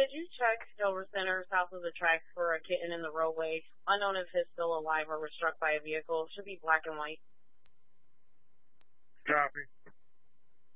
did you check Silver Center south of the tracks for a kitten in the roadway? Unknown if it's still alive or was struck by a vehicle. Should be black and white.